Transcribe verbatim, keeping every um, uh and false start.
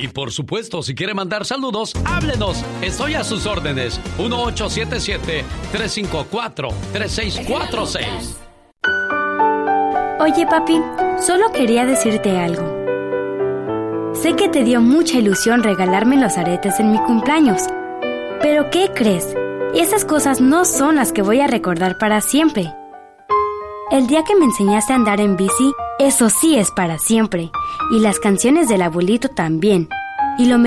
Y por supuesto, si quiere mandar saludos, háblenos. Estoy a sus órdenes. uno ocho siete siete, tres cinco cuatro, tres seis cuatro seis. Oye, papi, solo quería decirte algo. Sé que te dio mucha ilusión regalarme los aretes en mi cumpleaños. Pero ¿qué crees? Esas cosas no son las que voy a recordar para siempre. El día que me enseñaste a andar en bici, eso sí es para siempre. Y las canciones del abuelito también. Y lo